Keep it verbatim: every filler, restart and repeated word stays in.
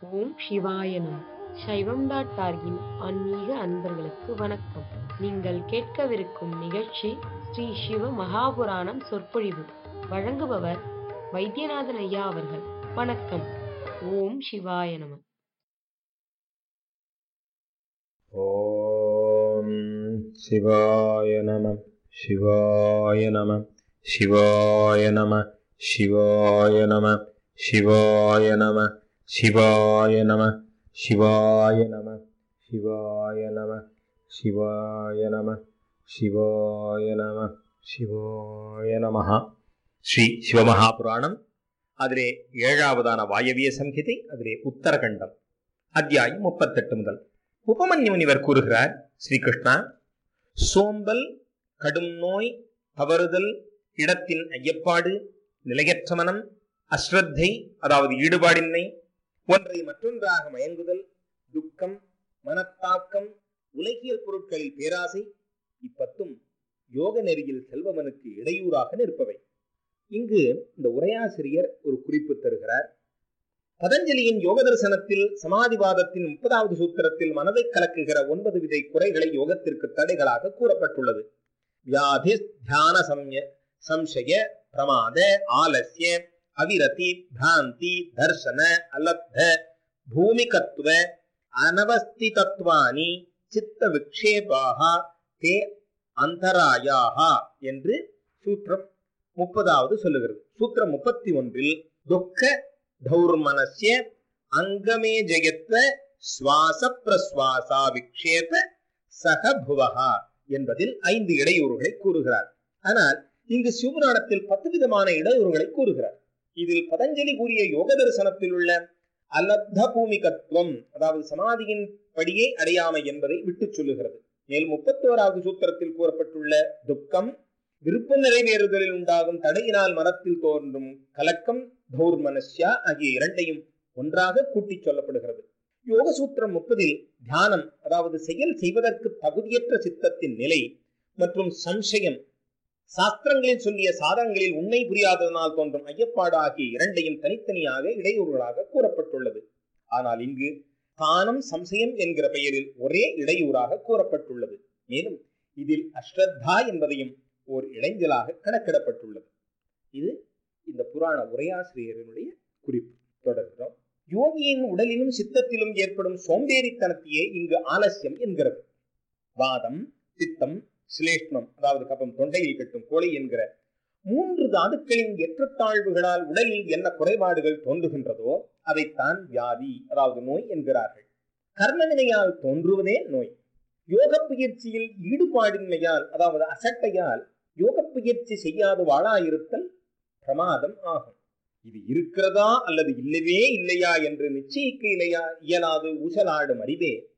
ஓம் சிவாய நம. சைவம் டாட் டார்கின் ஆன்மீக அன்பர்களுக்கு வணக்கம். நீங்கள் கேட்கவிருக்கும் நிகழ்ச்சி ஸ்ரீ சிவ மகாபுராணம் சொற்பொழிவு. வழங்குபவர் வைத்தியநாதன் ஐயா அவர்கள். வணக்கம். ஓம் சிவாய நம. ஓம் சிவாய நம. சிவாய நம. சிவாய நம. சிவாய நம. சிவாய நம. சிவாய நம. சிவாய நம. சிவாய நம. சிவாய நம. சிவாய நம. சிவாய நமஹ. ஸ்ரீ சிவமகாபுராணம். அதிலே ஏழாவதான வாயவிய சம்ஹிதை, அதிலே உத்தரகண்டம், அத்தியாயம் முப்பத்தெட்டு முதல். உபமன்யு முனிவர் கூறுகிறார், ஸ்ரீகிருஷ்ணா, சோம்பல், கடும் நோய், தவறுதல், இடத்தின் ஐயப்பாடு, நிலையற்ற மனம், அஸ்ரத்தை அதாவது ஈடுபாடின்மை, ஒன்றை மற்றொன்றாக மயங்குதல், துக்கம், மனத்தாக்கம், உலகியல் பொருட்களில் பேராசை, இப்பத்தும் யோக நெறியில் செல்பவனுக்கு இடையூறாக நிற்பவை. இங்கு இந்த உரையாசிரியர் ஒரு குறிப்பு தருகிறார். பதஞ்சலியின் யோக தரிசனத்தில் சமாதிவாதத்தின் முப்பதாவது சூத்திரத்தில் மனதை கலக்குகிற ஒன்பது விதை குறைகளை யோகத்திற்கு தடைகளாக கூறப்பட்டுள்ளது. வியாதி, தியான, சம்ய சம்சய, பிரமாத, ஆலசிய, அவிரதி, பிராந்தி, தர்சன, அலப்த, பூமிகத்துவ, அனவஸ்திதத்வானி, சித்த விக்ஷேபாஹா, தே அந்தராயாஹா என்று சூத்திரம் முப்பதாவது சொல்லுகிறது. சூத்திரம் முப்பத்தி ஒன்றில் துக்க தௌர்மனஸ்ய அங்கமே ஜெயத்வ சுவாச பிரஸ்வாசா விக்ஷேப சகபுவஹா என்பதில் ஐந்து இடையூறுகளை கூறுகிறார். ஆனால் இங்கு சிவபுராணத்தில் பத்து விதமான இடையூறுகளை கூறுகிறார். இதில் பதஞ்சலி கூறிய யோக தரிசனத்தில் உள்ள அலப்த பூமிகத்துவம், அதாவது சமாதியின் படியை அடையாமை என்பதை விட்டு சொல்லுகிறது. மேலும் முப்பத்தி ஓராவது சூத்திரத்தில் கூறப்பட்டுள்ள துக்கம், விருப்பம் நிறைவேறுதலில் உண்டாகும் தடையினால் மனத்தில் தோன்றும் கலக்கம், தௌர்மனஸ்யா ஆகிய இரண்டையும் ஒன்றாக கூட்டி சொல்லப்படுகிறது. யோக சூத்திரம் முப்பதில் தியானம், அதாவது செயல் செய்வதற்கு தகுதியற்ற சித்தத்தின் நிலை, மற்றும் சம்சயம், சாஸ்திரங்களில் சொல்லிய சாதனங்களில் உண்மை புரியாததனால் தோன்றும் ஐயப்பாடு ஆகிய இரண்டையும் தனித்தனியாக இடையூறுகளாக கூறப்பட்டுள்ளது. ஆனால் இங்கு தானம், சம்சயம் என்கிற பெயரில் ஒரே இடையூறாக கூறப்பட்டுள்ளது. மேலும் இதில் அஸ்ரத்தா என்பதையும் ஓர் இடைஞ்சலாக கணக்கிடப்பட்டுள்ளது. இது இந்த புராண உரையாசிரியர்களுடைய குறிப்பு. தொடர்கிறோம். யோகியின் உடலிலும் சித்தத்திலும் ஏற்படும் சோம்பேறித்தனத்தையே இங்கு ஆலசியம் என்கிறது. வாதம், பித்தம், சிலேஷ்மம் அதாவது கபம், தொண்டையில் கட்டும் கோழை என்கிற மூன்று தாதுக்களின் ஏற்றத்தாழ்வுகளால் உடலில் என்ன குறைபாடுகள் தோன்றுகின்றதோ அதைத்தான் வியாதி அதாவது நோய் என்கிறார்கள். கர்மவினையால் தோன்றுவதே நோய். யோக பயிற்சியில் ஈடுபாடின்மையால் அதாவது அசட்டையால் யோக பயிற்சி செய்யாது வாழாயிருத்தல் பிரமாதம் ஆகும். இது இருக்கிறதா அல்லது இல்லவே இல்லையா என்று நிச்சயிக்க இல்லையா இயலாது ஊசலாடும் அறிவே